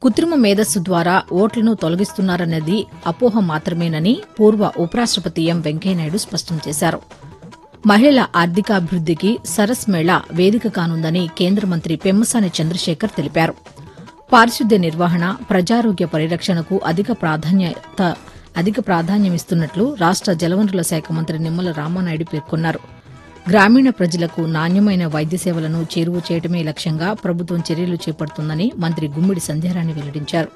కృత్రిమ మేధస్సు ద్వారా ఓట్లను తొలగిస్తున్నారన్నది అపోహ మాత్రమేనని పూర్వ ఉపరాష్టపతి ఎం వెంకయ్యనాయుడు స్పష్టం చేశారు. మహిళల ఆర్థికాభివృద్దికి సరస్ మేళా వేదిక కానుందని కేంద్ర మంత్రి పెమ్మసాని చంద్రశేఖర్ తెలిపారు. పారిశుద్ధ్య నిర్వహణ, ప్రజారోగ్య పరిరక్షణకు అధిక ప్రాధాన్యమిస్తున్నట్లు రాష్ట జలవనరుల శాఖ మంత్రి నిమ్మల రామానాయుడు పేర్కొన్నారు. గ్రామీణ ప్రజలకు నాణ్యమైన వైద్య సేవలను చేరువ చేయడమే లక్ష్యంగా ప్రభుత్వం చర్యలు చేపడుతుందని మంత్రి గుమ్మిడి సంధ్యారాణి వెల్లడించారు.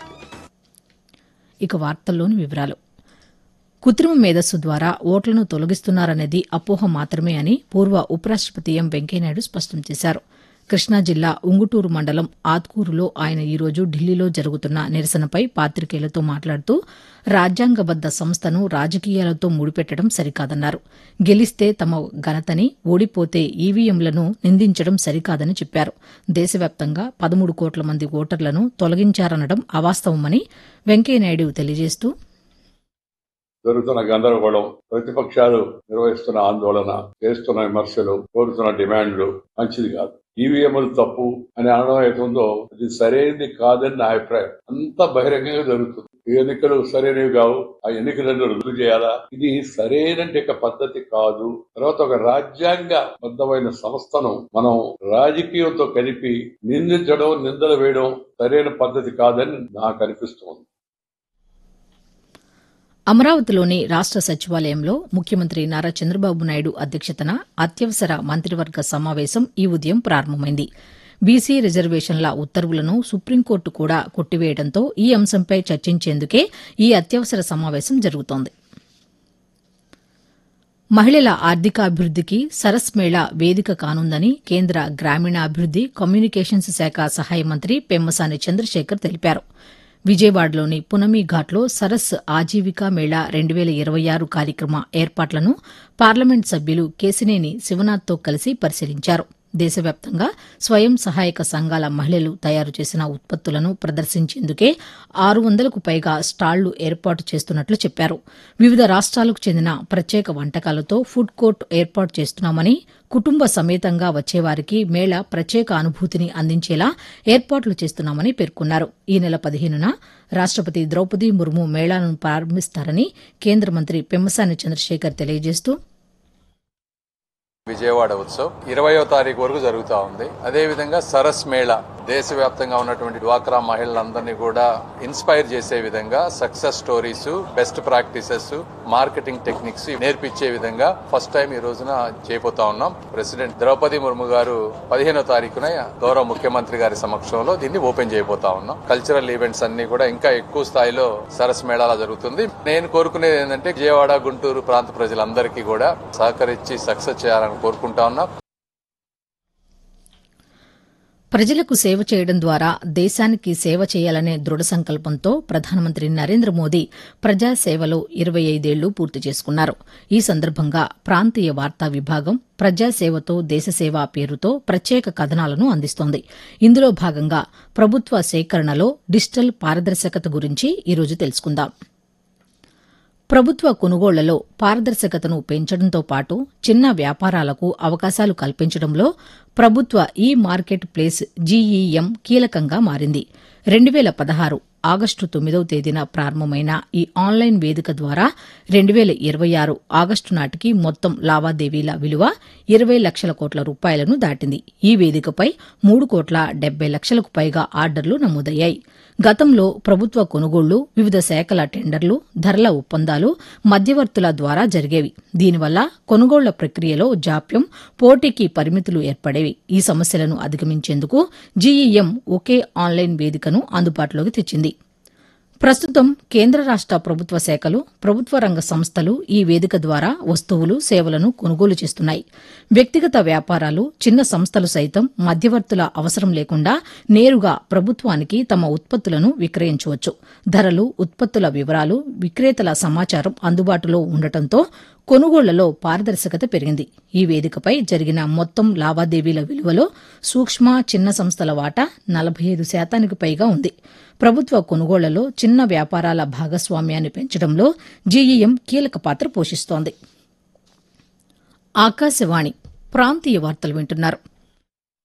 ఇక వార్తల్లోని వివరాలు. కృత్రిమ మేధస్సు ద్వారా ఓట్లను తొలగిస్తున్నారనేది అపోహ మాత్రమే అని పూర్వ ఉపరాష్టపతి ఎం వెంకయ్యనాయుడు స్పష్టం చేశారు. కృష్ణా జిల్లా ఉంగుటూరు మండలం ఆత్కూరులో ఆయన ఈరోజు ఢిల్లీలో జరుగుతున్న నిరసనపై పాతికేయులతో మాట్లాడుతూ రాజ్యాంగబద్ద సంస్థను రాజకీయాలతో ముడిపెట్టడం సరికాదన్నారు. గెలిస్తే తమ ఘనతని, ఓడిపోతే ఈవీఎంలను నిందించడం సరికాదని చెప్పారు. దేశవ్యాప్తంగా 13 కోట్ల మంది ఓటర్లను తొలగించారనడం అవాస్తవమని వెంకయ్యనాయుడు తెలియజేస్తూ జరుగుతున్న గందరగోళం, ప్రతిపక్షాలు నిర్వహిస్తున్న ఆందోళన, చేస్తున్న విమర్శలు, కోరుతున్న డిమాండ్లు మంచిది కాదు. ఈవీఎంలు తప్పు అని అనడం ఏటుందో అది సరైనది కాదని నా అభిప్రాయం. అంతా బహిరంగంగా జరుగుతుంది. ఈ ఎన్నికలు సరైనవి కావు, ఆ ఎన్నికలను రద్దు చేయాలా, ఇది సరైన పద్ధతి కాదు. తర్వాత ఒక రాజ్యాంగబద్ధమైన సంస్థను మనం రాజకీయంతో కలిపి నిందించడం, నిందలు వేయడం సరైన పద్ధతి కాదని నాకు అనిపిస్తోంది. అమరావతిలోని రాష్ట సచివాలయంలో ముఖ్యమంత్రి నారా చంద్రబాబు నాయుడు అధ్యక్షతన అత్యవసర మంత్రివర్గ సమావేశం ఈ ఉదయం ప్రారంభమైంది. బీసీ రిజర్వేషన్ల ఉత్తర్వులను సుప్రీంకోర్టు కూడా కొట్టివేయడంతో ఈ అంశంపై చర్చించేందుకే ఈ అత్యవసర సమావేశం జరుగుతోంది. మహిళల ఆర్థికాభివృద్దికి సరస్ మేళా వేదిక కానుందని కేంద్ర గ్రామీణాభివృద్ది, కమ్యూనికేషన్స్ శాఖ సహాయ మంత్రి పెమ్మసాని చంద్రశేఖర్ తెలిపారు. విజయవాడలోని పునమి ఘాట్లో సరస్ ఆజీవికా మేళా 2026 కార్యక్రమ ఏర్పాట్లను పార్లమెంట్ సభ్యులు కేశినేని శివనాథ్తో కలిసి పరిశీలించారు. దేశవ్యాప్తంగా స్వయం సహాయక సంఘాల మహిళలు తయారు చేసిన ఉత్పత్తులను ప్రదర్శించేందుకే 600కు పైగా స్టాళ్లు ఏర్పాటు చేస్తున్నట్లు చెప్పారు. వివిధ రాష్ట్రాలకు చెందిన ప్రత్యేక వంటకాలతో ఫుడ్ కోర్టు ఏర్పాటు చేస్తున్నామని, కుటుంబ సమేతంగా వచ్చేవారికి మేళా ప్రత్యేక అనుభూతిని అందించేలా ఏర్పాట్లు చేస్తున్నామని పేర్కొన్నారు. ఈ నెల 15న రాష్టపతి ద్రౌపది ముర్ము మేళాను ప్రారంభిస్తారని కేంద్ర మంత్రి పెమ్మసాని చంద్రశేఖర్ తెలియజేస్తూ విజయవాడ ఉత్సవ్ 20వ తారీఖు వరకు జరుగుతా ఉంది. అదేవిధంగా సరస్ మేళా దేశవ్యాప్తంగా ఉన్నటువంటి డ్వాక్రా మహిళలందరినీ కూడా ఇన్స్పైర్ చేసే విధంగా success stories, best practices, marketing techniques నేర్పించే విధంగా ఫస్ట్ టైం ఈ రోజున చేయబోతా ఉన్నాం. ప్రెసిడెంట్ ద్రౌపది ముర్ము గారు 15వ తారీఖున గౌరవ ముఖ్యమంత్రి గారి సమక్షంలో దీన్ని ఓపెన్ చేయబోతా ఉన్నాం. కల్చరల్ ఈవెంట్స్ అన్ని కూడా ఇంకా ఎక్కువ స్థాయిలో సరస్ మేళాలా జరుగుతుంది. నేను కోరుకునేది ఏంటంటే విజయవాడ, గుంటూరు ప్రాంత ప్రజలందరికీ కూడా సహకరించి సక్సెస్ చేయాలని కోరుకుంటా ఉన్నా. ప్రజలకు సేవ చేయడం ద్వారా దేశానికి సేవ చేయాలనే దృఢ సంకల్పంతో ప్రధానమంత్రి నరేంద్ర మోదీ ప్రజాసేవలో 25 ఏళ్లు పూర్తి చేసుకున్నారు. ఈ సందర్భంగా ప్రాంతీయ వార్తా విభాగం ప్రజాసేవతో దేశసేవ పేరుతో ప్రత్యేక కథనాలను అందిస్తోంది. ఇందులో భాగంగా ప్రభుత్వ సేకరణలో డిజిటల్ పారదర్శకత గురించి ఈరోజు తెలుసుకుందాం. ప్రభుత్వ కొనుగోళ్లలో పారదర్శకతను పెంచడంతో పాటు చిన్న వ్యాపారాలకు అవకాశాలు కల్పించడంలో ప్రభుత్వ ఈ మార్కెట్ ప్లేస్ జీఈఎం కీలకంగా మారింది. 2016 ఆగస్టు 9వ తేదీన ప్రారంభమైన ఈ ఆన్లైన్ వేదిక ద్వారా 2026 ఆగస్టు నాటికి మొత్తం లావాదేవీల విలువ 20 లక్షల కోట్ల రూపాయలను దాటింది. ఈ వేదికపై 3,70,00,000కు పైగా ఆర్డర్లు నమోదయ్యాయి. గతంలో ప్రభుత్వ కొనుగోళ్లు వివిధ శాఖల టెండర్లు, ధరల ఒప్పందాలు మధ్యవర్తుల ద్వారా జరిగేవి. దీనివల్ల కొనుగోళ్ల ప్రక్రియలో జాప్యం, పోటీకి పరిమితులు ఏర్పడేవి. ఈ సమస్యలను అధిగమించేందుకు జీఈఎం ఒకే ఆన్లైన్ వేదికను అందుబాటులోకి తెచ్చింది. ప్రస్తుతం కేంద్ర రాష్ట ప్రభుత్వ శాఖలు, ప్రభుత్వ రంగ సంస్థలు ఈ వేదిక ద్వారా వస్తువులు, సేవలను కొనుగోలు చేస్తున్నాయి. వ్యక్తిగత వ్యాపారాలు, చిన్న సంస్థలు సైతం మధ్యవర్తుల అవసరం లేకుండా నేరుగా ప్రభుత్వానికి తమ ఉత్పత్తులను విక్రయించవచ్చు. ధరలు, ఉత్పత్తుల వివరాలు, విక్రేతల సమాచారం అందుబాటులో ఉండటంతో కొనుగోళ్లలో పారదర్శకత పెరిగింది. ఈ వేదికపై జరిగిన మొత్తం లావాదేవీల విలువలో సూక్ష్మ, చిన్న సంస్థల వాటా 45% పైగా ఉంది. ప్రభుత్వ కొనుగోళ్లలో చిన్న వ్యాపారాల భాగస్వామ్యాన్ని పెంచడంలో జీఈఎం కీలక పాత్ర పోషిస్తోంది. ఆకాశవాణి ప్రాంతీయ వార్తలు వింటున్నారు.